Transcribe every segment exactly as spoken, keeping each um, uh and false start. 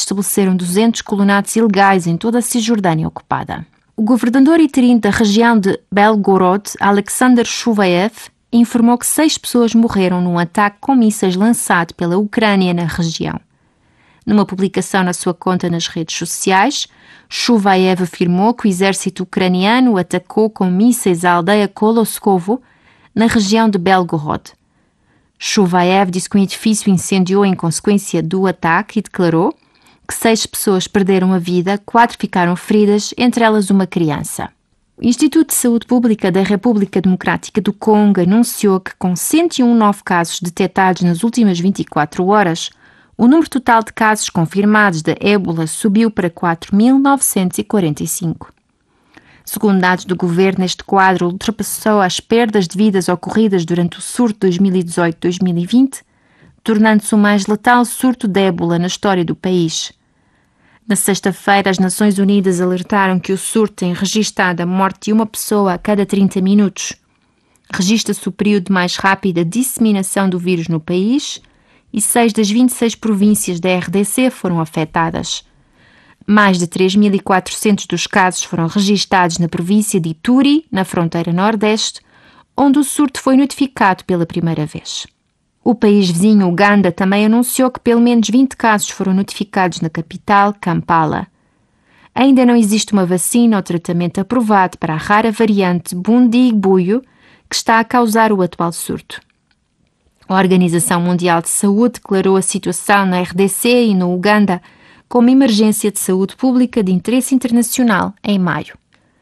estabeleceram duzentos colonatos ilegais em toda a Cisjordânia ocupada. O governador interino da região de Belgorod, Alexander Shuvaev, informou que seis pessoas morreram num ataque com mísseis lançado pela Ucrânia na região. Numa publicação na sua conta nas redes sociais, Shuvaev afirmou que o exército ucraniano atacou com mísseis a aldeia Koloskovo, na região de Belgorod. Shuvaev disse que o edifício incendiou em consequência do ataque e declarou que seis pessoas perderam a vida, quatro ficaram feridas, entre elas uma criança. O Instituto de Saúde Pública da República Democrática do Congo anunciou que, com cento e um novos casos detectados nas últimas vinte e quatro horas, o número total de casos confirmados de ébola subiu para quatro mil novecentos e quarenta e cinco. Segundo dados do governo, este quadro ultrapassou as perdas de vidas ocorridas durante o surto dois mil e dezoito a dois mil e vinte, tornando-se o mais letal surto de ébola na história do país. Na sexta-feira, as Nações Unidas alertaram que o surto tem registrado a morte de uma pessoa a cada trinta minutos. Registra-se o período mais rápido de disseminação do vírus no país e seis das vinte e seis províncias da R D C foram afetadas. Mais de três mil e quatrocentos dos casos foram registados na província de Ituri, na fronteira nordeste, onde o surto foi notificado pela primeira vez. O país vizinho, Uganda, também anunciou que pelo menos vinte casos foram notificados na capital, Kampala. Ainda não existe uma vacina ou tratamento aprovado para a rara variante Bundibugyo, que está a causar o atual surto. A Organização Mundial de Saúde declarou a situação na R D C e no Uganda como emergência de saúde pública de interesse internacional em maio.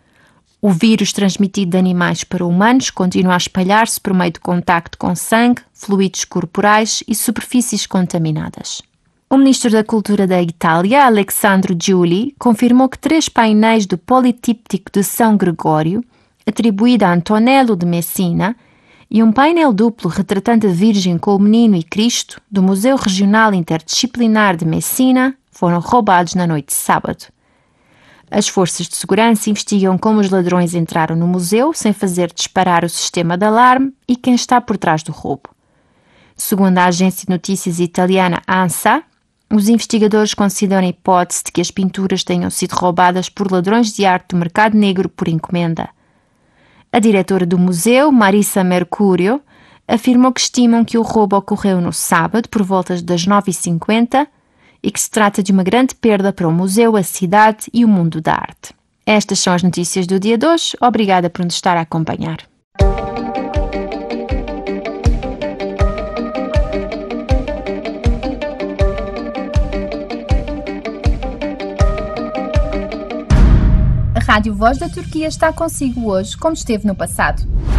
O vírus transmitido de animais para humanos continua a espalhar-se por meio de contacto com sangue, fluidos corporais e superfícies contaminadas. O ministro da Cultura da Itália, Alessandro Giuli, confirmou que três painéis do Politíptico de São Gregório, atribuído a Antonello de Messina, e um painel duplo retratando a Virgem com o Menino e Cristo, do Museu Regional Interdisciplinar de Messina, foram roubados na noite de sábado. As forças de segurança investigam como os ladrões entraram no museu sem fazer disparar o sistema de alarme e quem está por trás do roubo. Segundo a agência de notícias italiana ANSA, os investigadores consideram a hipótese de que as pinturas tenham sido roubadas por ladrões de arte do mercado negro por encomenda. A diretora do museu, Marissa Mercurio, afirmou que estimam que o roubo ocorreu no sábado por volta das nove e cinquenta e que se trata de uma grande perda para o museu, a cidade e o mundo da arte. Estas são as notícias do dia de hoje. Obrigada por nos estar a acompanhar. A Rádio Voz da Turquia está consigo hoje, como esteve no passado.